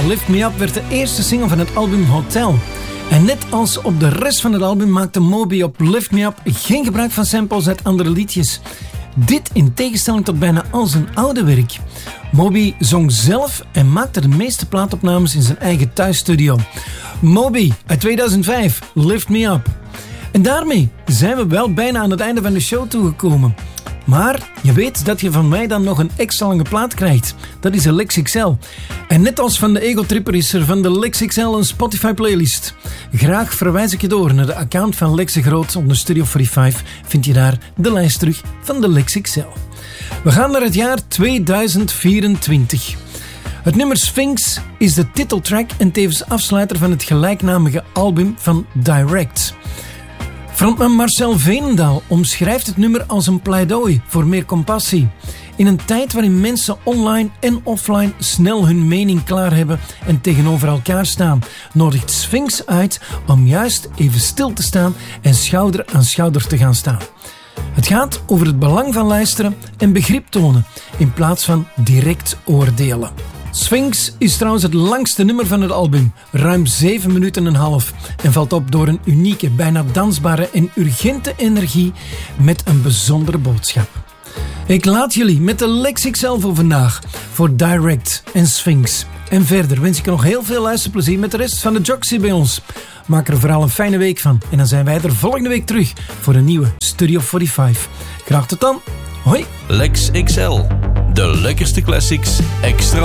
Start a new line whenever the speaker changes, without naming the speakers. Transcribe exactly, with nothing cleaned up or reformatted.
Lift Me Up werd de eerste single van het album Hotel. En net als op de rest van het album maakte Moby op Lift Me Up geen gebruik van samples uit andere liedjes. Dit in tegenstelling tot bijna al zijn oude werk. Moby zong zelf en maakte de meeste plaatopnames in zijn eigen thuisstudio. Moby uit tweeduizend vijf, Lift Me Up. En daarmee zijn we wel bijna aan het einde van de show toegekomen. Maar je weet dat je van mij dan nog een extra lange plaat krijgt. Dat is een Lex X L. En net als van de Ego Tripper is er van de Lex X L een Spotify playlist. Graag verwijs ik je door naar de account van Lex de Groot onder Studio vijfenveertig. Vind je daar de lijst terug van de Lex X L. We gaan naar het jaar tweeduizend vierentwintig. Het nummer Sphinx is de titeltrack en tevens afsluiter van het gelijknamige album van Direct. Frontman Marcel Veenendaal omschrijft het nummer als een pleidooi voor meer compassie. In een tijd waarin mensen online en offline snel hun mening klaar hebben en tegenover elkaar staan, nodigt Sphinx uit om juist even stil te staan en schouder aan schouder te gaan staan. Het gaat over het belang van luisteren en begrip tonen in plaats van direct oordelen. Sphinx is trouwens het langste nummer van het album, ruim zeven minuten en een half, en valt op door een unieke, bijna dansbare en urgente energie met een bijzondere boodschap. Ik laat jullie met de Lex X L voor vandaag, voor Direct en Sphinx. En verder wens ik je nog heel veel luisterplezier met de rest van de Joxy bij ons. Maak er vooral een fijne week van en dan zijn wij er volgende week terug voor een nieuwe Studio vijfenveertig. Graag tot dan. Hoi.
Lex X L. De lekkerste classics extra